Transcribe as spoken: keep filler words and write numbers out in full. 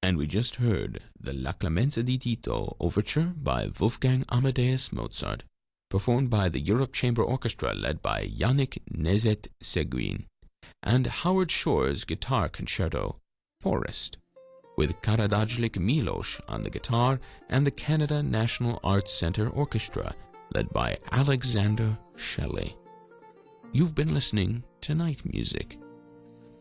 And we just heard the La Clemenza di Tito Overture by Wolfgang Amadeus Mozart, performed by the Europe Chamber Orchestra led by Yannick Nézet-Séguin, and Howard Shore's Guitar Concerto, Forest, with Karađorđe Miloš on the guitar and the Canada National Arts Centre Orchestra led by Alexander Shelley. You've been listening to Night Music.